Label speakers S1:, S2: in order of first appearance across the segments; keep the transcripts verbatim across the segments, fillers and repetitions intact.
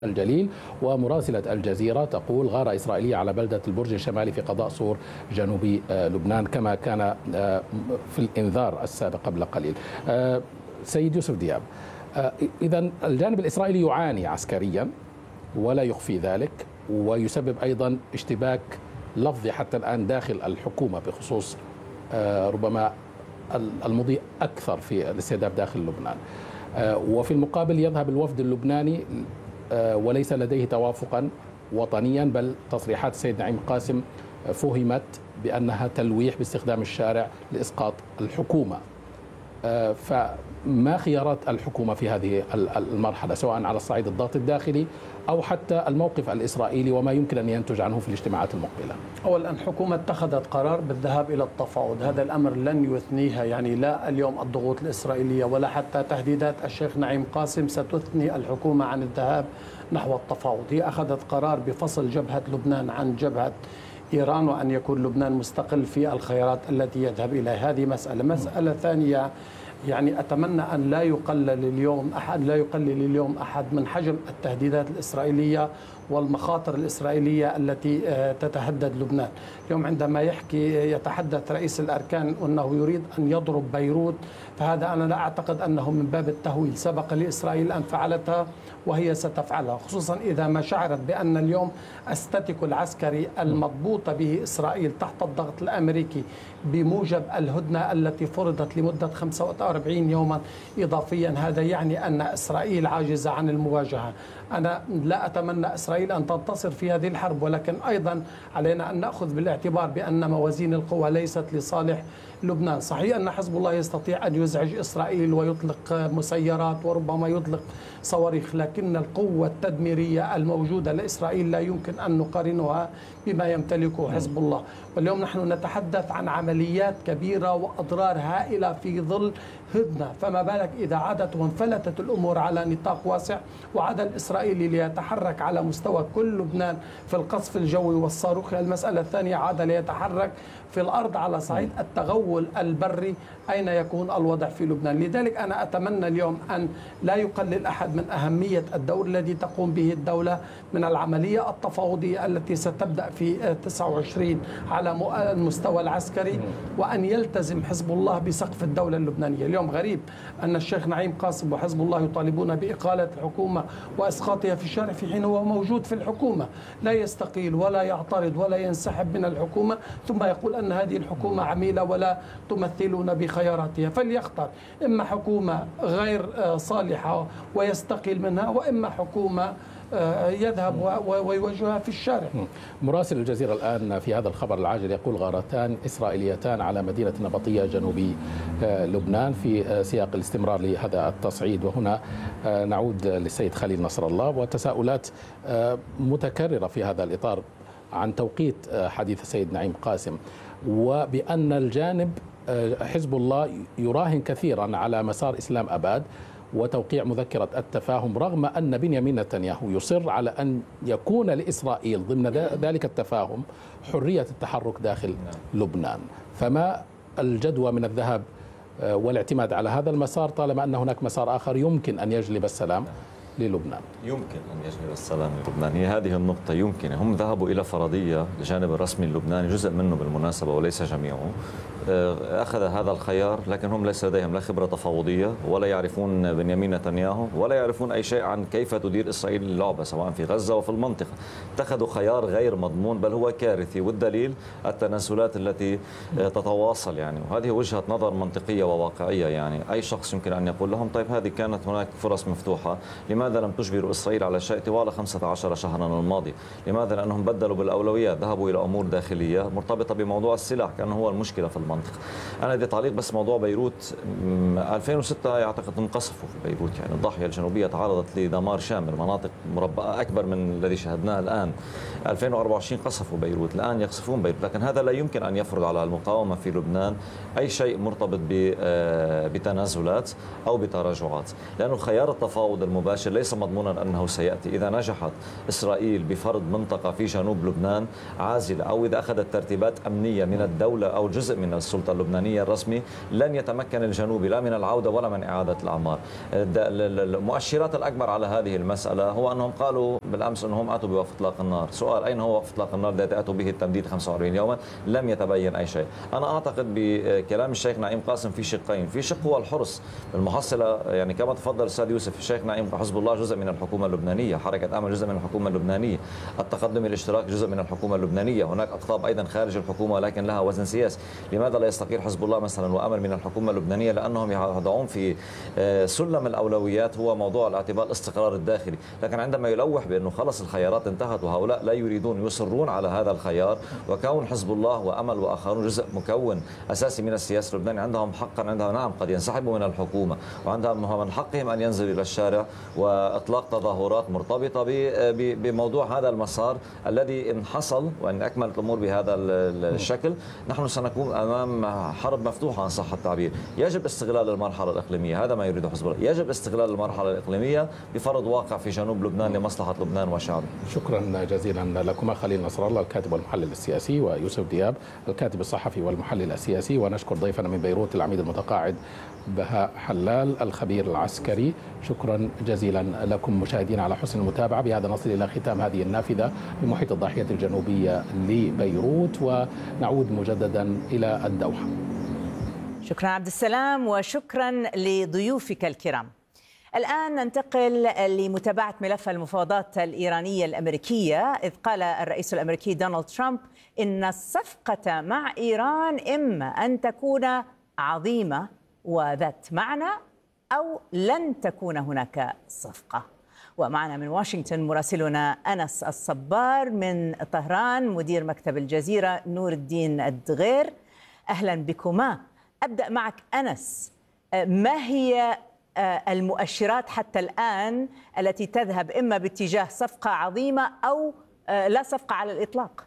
S1: الجليل. ومراسلة الجزيرة تقول غارة إسرائيلية على بلدة البرج الشمالي في قضاء صور جنوبي لبنان كما كان في الإنذار السابق قبل قليل. سيد يوسف دياب، إذا الجانب الإسرائيلي يعاني عسكريا ولا يخفي ذلك، ويسبب أيضا اشتباك لفظي حتى الآن داخل الحكومة بخصوص ربما المضي أكثر في الاستهداف داخل لبنان. وفي المقابل يذهب الوفد اللبناني وليس لديه توافقا وطنيا، بل تصريحات السيد نعيم قاسم فهمت بأنها تلويح باستخدام الشارع لإسقاط الحكومة. فما خيارات الحكومة في هذه المرحلة سواء على الصعيد الضغط الداخلي أو حتى الموقف الإسرائيلي وما يمكن أن ينتج عنه في الاجتماعات المقبلة؟
S2: أولا الحكومة اتخذت قرار بالذهاب إلى التفاوض، هذا الأمر لن يثنيها، يعني لا اليوم الضغوط الإسرائيلية ولا حتى تهديدات الشيخ نعيم قاسم ستثني الحكومة عن الذهاب نحو التفاوض. هي أخذت قرار بفصل جبهة لبنان عن جبهة إيران، وأن يكون لبنان مستقل في الخيارات التي يذهب إليها. هذه مسألة. مسألة ثانية، يعني أتمنى أن لا يقلل اليوم أحد لا يقلل اليوم أحد من حجم التهديدات الإسرائيلية والمخاطر الإسرائيلية التي تتهدد لبنان. اليوم عندما يحكي يتحدث رئيس الأركان أنه يريد أن يضرب بيروت، فهذا أنا لا أعتقد أنه من باب التهويل. سبق لإسرائيل أن فعلتها وهي ستفعلها، خصوصا إذا ما شعرت بأن اليوم الستاتيكو العسكري المضبوط به إسرائيل تحت الضغط الأمريكي بموجب الهدنة التي فرضت لمدة خمسة وأربعين يوما إضافيا، هذا يعني أن إسرائيل عاجزة عن المواجهة. أنا لا أتمنى إسرائيل أن تنتصر في هذه الحرب، ولكن أيضا علينا أن نأخذ بالاعتبار بأن موازين القوى ليست لصالح لبنان. صحيح أن حزب الله يستطيع أن يزعج إسرائيل ويطلق مسيرات وربما يطلق صواريخ، لكن القوة التدميرية الموجودة لإسرائيل لا يمكن أن نقارنها بما يمتلكه حزب الله. واليوم نحن نتحدث عن عمليات كبيرة وأضرار هائلة في ظل هدنة، فما بالك إذا عادت وانفلتت الأمور على نطاق واسع وعاد الإسرائيلي ليتحرك على مستوى كل لبنان في القصف الجوي والصاروخي. المسألة الثانية، عاد ليتحرك في الأرض على صعيد التغول البري. أين يكون الوضع في لبنان؟ لذلك أنا أتمنى اليوم أن لا يقلل أحد من أهمية الدور الذي تقوم به الدولة من العملية التفاوضية التي ستبدأ في تسعة وعشرين على المستوى العسكري، وأن يلتزم حزب الله بسقف الدولة اللبنانية. اليوم غريب أن الشيخ نعيم قاسم وحزب الله يطالبون بإقالة الحكومة وإسقاطها في الشارع، في حين هو موجود في الحكومة، لا يستقيل ولا يعترض ولا ينسحب من الحكومة، ثم يقول أن هذه الحكومة عميلة ولا تمثلون بخياراتها. فليختار إما حكومة غير صالحة ويستقيل منها، وإما حكومة يذهب ويواجهها في الشارع.
S1: مراسل الجزيرة الآن في هذا الخبر العاجل يقول غارتان إسرائيليتان على مدينة نبطية جنوبي لبنان في سياق الاستمرار لهذا التصعيد. وهنا نعود للسيد خليل نصر الله، وتساؤلات متكررة في هذا الإطار عن توقيت حديث السيد نعيم قاسم، وبأن الجانب حزب الله يراهن كثيرا على مسار إسلام أباد وتوقيع مذكرة التفاهم، رغم أن بنيامين نتنياهو يصر على أن يكون لإسرائيل ضمن ذلك التفاهم حرية التحرك داخل لبنان. فما الجدوى من الذهاب والاعتماد على هذا المسار طالما أن هناك مسار آخر يمكن أن يجلب السلام للبنان؟
S3: يمكن أن يجلب السلام للبنان، هي هذه النقطة. يمكن هم ذهبوا إلى فرضية الجانب الرسمي اللبناني، جزء منه بالمناسبة وليس جميعه، أخذ هذا الخيار، لكن هم ليس لديهم لا خبرة تفاوضية ولا يعرفون بنيامين نتنياهو ولا يعرفون أي شيء عن كيف تدير إسرائيل اللعبة سواء في غزة وفي المنطقة. اتخذوا خيار غير مضمون بل هو كارثي، والدليل التنازلات التي تتواصل يعني. وهذه وجهة نظر منطقية وواقعية. يعني أي شخص يمكن أن يقول لهم طيب هذه كانت هناك فرص مفتوحة، لماذا لم تجبروا إسرائيل على شيء طوال خمسة عشر شهرا الماضي؟ لماذا؟ لأنهم بدلوا بالأولويات، ذهبوا إلى أمور داخلية مرتبطة بموضوع السلاح كان هو المشكلة في المنطقة. أنا بدي تعليق بس موضوع بيروت. ألفين وستة يعتقد انقصفوا في بيروت، يعني الضاحية الجنوبية تعرضت لدمار شامل، مناطق مربعة أكبر من الذي شاهدناه الآن. ألفين وأربعة وعشرين قصفوا بيروت، الآن يقصفون بيروت، لكن هذا لا يمكن أن يفرض على المقاومة في لبنان أي شيء مرتبط بتنازلات أو بتراجعات، لأنه خيار التفاوض المباشر يصل ليس مضمونا أنه سيأتي. إذا نجحت إسرائيل بفرض منطقة في جنوب لبنان عازلة، أو إذا أخذت ترتيبات أمنية من الدولة أو جزء من السلطة اللبنانية الرسمي، لن يتمكن الجنوبي لا من العودة ولا من إعادة الأعمار. المؤشرات الأكبر على هذه المسألة هو أنهم قالوا بالأمس أنهم أتوا بوقف إطلاق النار. سؤال: أين هو وقف إطلاق النار الذي أتوا به التمديد خمسة وأربعين يوما؟ لم يتبين أي شيء. أنا أعتقد بكلام الشيخ نعيم قاسم في شقين. في شق هو الحرص بالمحصلة، يعني كما تفضل الأستاذ يوسف، الشيخ نعيم، حزب الله جزء من الحكومة اللبنانية، حركة أمل جزء من الحكومة اللبنانية، التقدم الاشتراكي جزء من الحكومة اللبنانية، هناك أقطاب أيضا خارج الحكومة ولكن لها وزن سياسي. لماذا لا يستقيل حزب الله مثلا وأمل من الحكومة اللبنانية؟ لأنهم يضعون في سلم الأولويات هو موضوع الاعتبار الاستقرار الداخلي. لكن عندما يلوح بأنه خلص الخيارات انتهت وهؤلاء لا يريدون، يصرون على هذا الخيار، وكون حزب الله وأمل وآخرون جزء مكون أساسي من السياسة اللبنانية، عندهم حقا، عندها نعم قد ينسحبوا من الحكومة، وعندهم من حقهم أن ينزلوا إلى الشارع وإطلاق تظاهرات مرتبطة بموضوع هذا المسار الذي إن حصل وإن أكملت الأمور بهذا الشكل نحن سنكون أمام حرب مفتوحة إن صح التعبير. يجب استغلال المرحلة الإقليمية، هذا ما يريده حزب الله، يجب استغلال المرحلة الإقليمية بفرض واقع في جنوب لبنان لمصلحة لبنان وشعبه.
S1: شكرا جزيلا لكما خليل نصر الله الكاتب والمحلل السياسي، ويوسف دياب الكاتب الصحفي والمحلل السياسي، ونشكر ضيفنا من بيروت العميد المتقاعد بهاء حلال الخبير العسكري. شكرا جزيلا لكم مشاهدينا على حسن المتابعة. بهذا نصل إلى ختام هذه النافذة بمحيط الضاحية الجنوبية لبيروت، ونعود مجددا إلى الدوحة.
S4: شكرا عبد السلام، وشكرا لضيوفك الكرام. الآن ننتقل لمتابعة ملف المفاوضات الإيرانية الأمريكية، إذ قال الرئيس الأمريكي دونالد ترامب إن الصفقة مع إيران إما أن تكون عظيمة وذات معنى أو لن تكون هناك صفقة. ومعنا من واشنطن مراسلنا أنس الصبار، من طهران مدير مكتب الجزيرة نور الدين الدغير. أهلا بكما. أبدأ معك أنس، ما هي المؤشرات حتى الآن التي تذهب إما باتجاه صفقة عظيمة أو لا صفقة على الإطلاق؟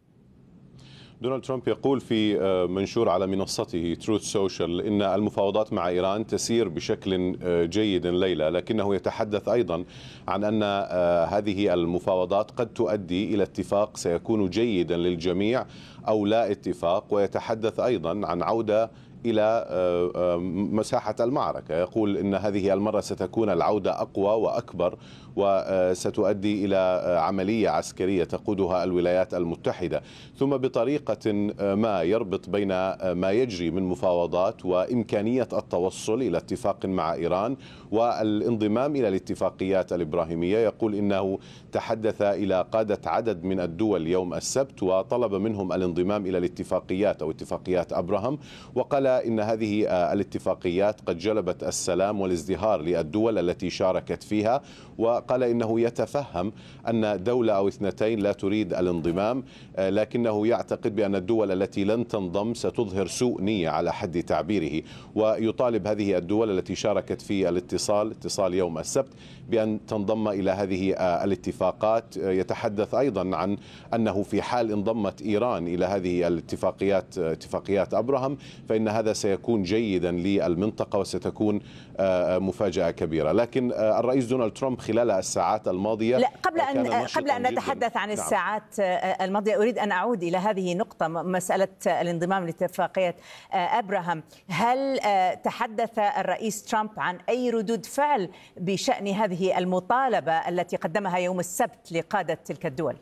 S5: دونالد ترامب يقول في منشور على منصته تروث سوشيال إن المفاوضات مع إيران تسير بشكل جيد ليلى، لكنه يتحدث أيضا عن أن هذه المفاوضات قد تؤدي إلى اتفاق سيكون جيدا للجميع أو لا اتفاق، ويتحدث أيضا عن عودة إلى مساحة المعركة. يقول إن هذه المرة ستكون العودة أقوى وأكبر، وستؤدي إلى عملية عسكرية تقودها الولايات المتحدة، ثم بطريقة ما يربط بين ما يجري من مفاوضات وإمكانية التوصل إلى اتفاق مع إيران والانضمام إلى الاتفاقيات الإبراهيمية. يقول إنه تحدث إلى قادة عدد من الدول يوم السبت وطلب منهم الانضمام إلى الاتفاقيات أو اتفاقيات أبراهام، وقال إن هذه الاتفاقيات قد جلبت السلام والازدهار للدول التي شاركت فيها، وقال إنه يتفهم أن دولة أو اثنتين لا تريد الانضمام، لكنه يعتقد بأن الدول التي لن تنضم ستظهر سوء نية على حد تعبيره، ويطالب هذه الدول التي شاركت في الاتصال اتصال يوم السبت بأن تنضم إلى هذه الاتفاقات. يتحدث أيضا عن أنه في حال انضمت إيران إلى هذه الاتفاقيات اتفاقيات أبراهام فإن هذا سيكون جيدا للمنطقة وستكون مفاجأة كبيرة. لكن الرئيس دونالد ترامب خلال الساعات الماضية
S4: لا قبل أن قبل أن نتحدث عن الساعات الماضية أريد أن أعود إلى هذه النقطة، مسألة الانضمام لاتفاقية أبراهام. هل تحدث الرئيس ترامب عن أي ردود فعل بشأن هذه المطالبة التي قدمها يوم السبت لقادة تلك الدول؟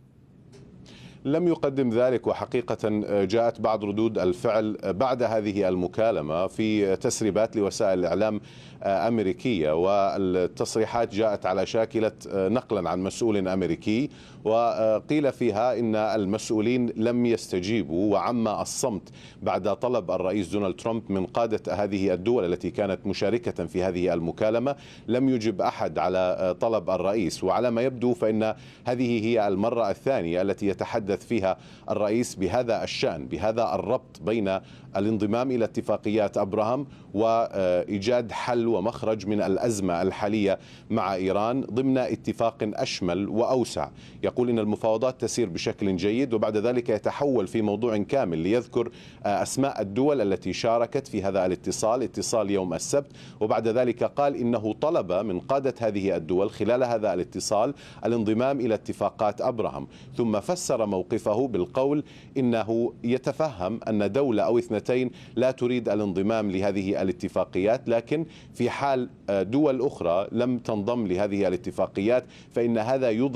S5: لم يقدم ذلك، وحقيقة جاءت بعض ردود الفعل بعد هذه المكالمة في تسريبات لوسائل الإعلام أمريكية، والتصريحات جاءت على شاكلة نقلا عن مسؤول أمريكي، وقيل فيها إن المسؤولين لم يستجيبوا وعم الصمت بعد طلب الرئيس دونالد ترامب من قادة هذه الدول التي كانت مشاركة في هذه المكالمة. لم يجب أحد على طلب الرئيس، وعلى ما يبدو فإن هذه هي المرة الثانية التي يتحدث يتحدث فيها الرئيس بهذا الشأن، بهذا الربط بين الانضمام إلى اتفاقيات أبراهام وإيجاد حل ومخرج من الأزمة الحالية مع إيران ضمن اتفاق أشمل وأوسع. يقول إن المفاوضات تسير بشكل جيد، وبعد ذلك يتحول في موضوع كامل ليذكر أسماء الدول التي شاركت في هذا الاتصال، اتصال يوم السبت، وبعد ذلك قال إنه طلب من قادة هذه الدول خلال هذا الاتصال الانضمام إلى اتفاقات أبراهام، ثم فسر موقفه بالقول إنه يتفهم أن دولة أو اثنتين لا تريد الانضمام لهذه الاتفاقيات، لكن في حال دول أخرى لم تنضم لهذه الاتفاقيات فإن هذا يظهر